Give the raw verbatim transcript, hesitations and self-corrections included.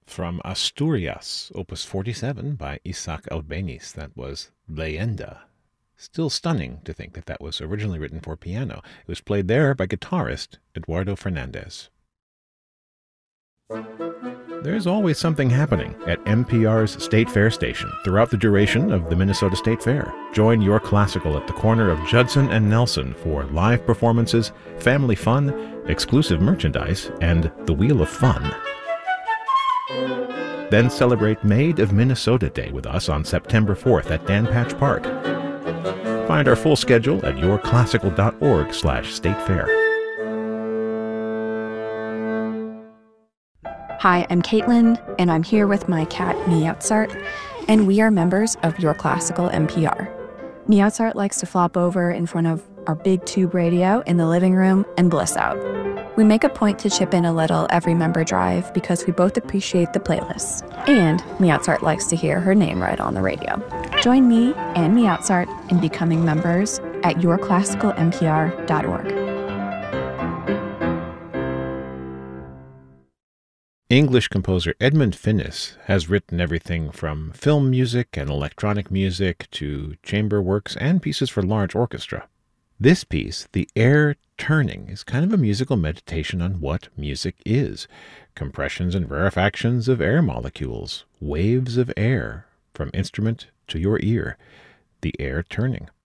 From Asturias, Opus forty-seven by Isaac Albeniz. That was Leyenda. Still stunning to think that that was originally written for piano. It was played there by guitarist Eduardo Fernandez. There's always something happening at N P R's State Fair station throughout the duration of the Minnesota State Fair. Join Your Classical at the corner of Judson and Nelson for live performances, family fun, exclusive merchandise, and the Wheel of Fun. Then celebrate Made of Minnesota Day with us on September fourth at Dan Patch Park. Find our full schedule at yourclassical.org slash state fair. Hi, I'm Caitlin, and I'm here with my cat, Mozart, and we are members of Your Classical N P R. Mozart likes to flop over in front of our big tube radio in the living room and bliss out. We make a point to chip in a little every member drive because we both appreciate the playlists. And Mozart likes to hear her name read on the radio. Join me and Mozart in becoming members at your classical n p r dot org. English composer Edmund Finnis has written everything from film music and electronic music to chamber works and pieces for large orchestra. This piece, The Air Turning, is kind of a musical meditation on what music is. Compressions and rarefactions of air molecules, waves of air from instrument to your ear. The Air Turning.